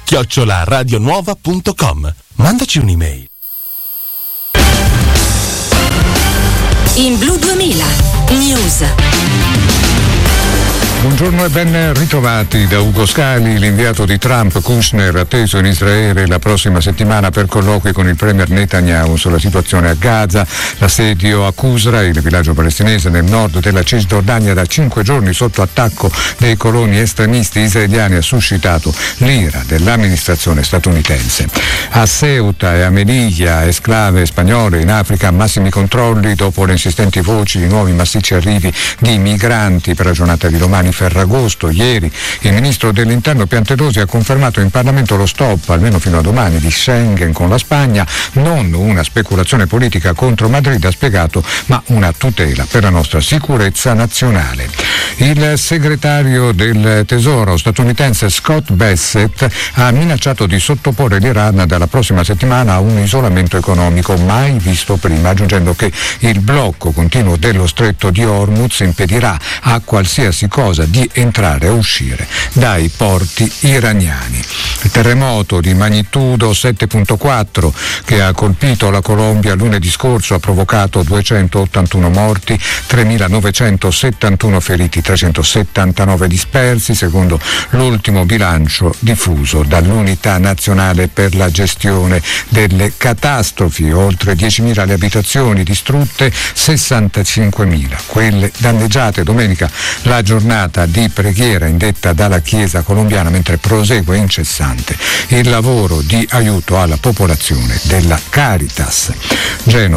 @radionuova.com. Mandaci un'email. In Blu 2000 News. Buongiorno e ben ritrovati da Ugo Scali, l'inviato di Trump. Kushner atteso in Israele la prossima settimana per colloqui con il premier Netanyahu sulla situazione a Gaza. L'assedio a Qusra, il villaggio palestinese nel nord della Cisgiordania, da 5 giorni sotto attacco dei coloni estremisti israeliani, ha suscitato l'ira dell'amministrazione statunitense. A Ceuta e a Melilla, esclave spagnole in Africa, massimi controlli dopo le insistenti voci di nuovi massicci arrivi di migranti per la giornata di domani, Ferragosto. Ieri il ministro dell'Interno Piantedosi ha confermato in Parlamento lo stop, almeno fino a domani, di Schengen con la Spagna, non una speculazione politica contro Madrid, ha spiegato, ma una tutela per la nostra sicurezza nazionale. Il segretario del Tesoro statunitense Scott Bassett ha minacciato di sottoporre l'Iran dalla prossima settimana a un isolamento economico mai visto prima, aggiungendo che il blocco continuo dello stretto di Hormuz impedirà a qualsiasi cosa di entrare e uscire dai porti iraniani. Il terremoto di magnitudo 7.4 che ha colpito la Colombia lunedì scorso ha provocato 281 morti, 3.971 feriti, 379 dispersi, secondo l'ultimo bilancio diffuso dall'Unità Nazionale per la Gestione delle Catastrofi. Oltre 10.000 le abitazioni distrutte, 65.000 quelle danneggiate. Domenica la giornata di preghiera indetta dalla Chiesa colombiana, mentre prosegue incessante il lavoro di aiuto alla popolazione della Caritas. Genova.